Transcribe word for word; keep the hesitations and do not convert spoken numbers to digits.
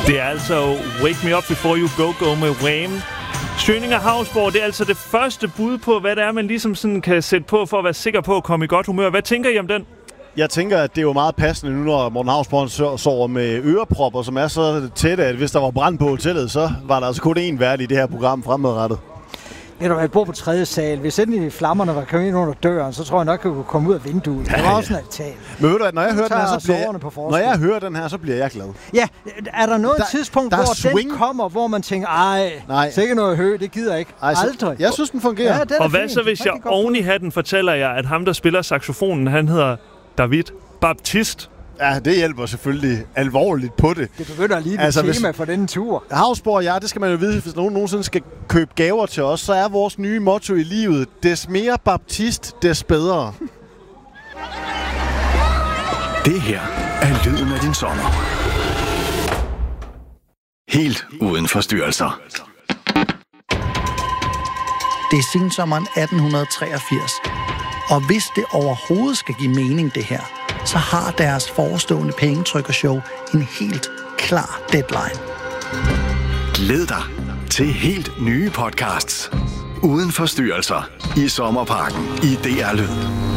Det er altså Wake Me Up Before You Go Go med Wham. Schöninger Hausborg, det er altså det første bud på, hvad det er, man ligesom sådan kan sætte på for at være sikker på at komme i godt humør. Hvad tænker I om den? Jeg tænker, at det er jo meget passende nu, når Morten Hausborg sover med ørepropper, som er så tætte, at hvis der var brand på hotellet, så var der altså kun én vært i det her program fremadrettet. Ved du, jeg bor på tredje sal. Hvis endelig flammerne var kommet ind under døren, så tror jeg nok, at jeg kunne komme ud af vinduet. Det var også en altan. Men ved du, at når jeg hører den her, så bliver jeg, når jeg hører den her, så bliver jeg glad. Ja, er der noget der, tidspunkt, der hvor swing. den kommer, hvor man tænker, ej, Nej. sikkert noget højt, det gider jeg ikke. Ej, så, Aldrig. Jeg synes, den fungerer. Ja, og hvad fint. Så, hvis jeg oven i hatten fortæller jer, at ham, der spiller saxofonen, han hedder David Baptiste? Ja, det hjælper selvfølgelig alvorligt på det. Det begynder lige det altså, tema hvis... for denne tur. Hausborg, ja, det skal man jo vide, hvis nogen nogensinde skal købe gaver til os, så er vores nye motto i livet, des mere baptist, des bedre. Det her er lyden af din sommer. Helt uden forstyrrelser. Det er sensommeren atten treogfirs, og hvis det overhovedet skal give mening det her, så har deres forestående pengetrykkershow en helt klar deadline. Glæd dig til helt nye podcasts. Uden forstyrrelser i Sommerparken i D R Lyd.